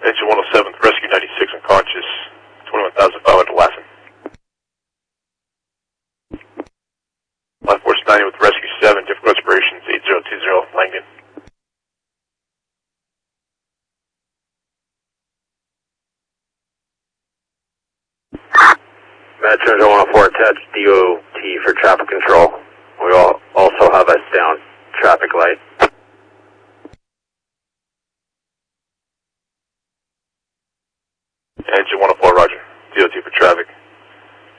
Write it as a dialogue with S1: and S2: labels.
S1: Engine 107 with Rescue 96 unconscious, 21,500 to Lassen. Line Force 90 with Rescue 7, difficult respirations, 8020 Langdon.
S2: Metro 104, attach DOT for traffic control. We also have us down traffic light.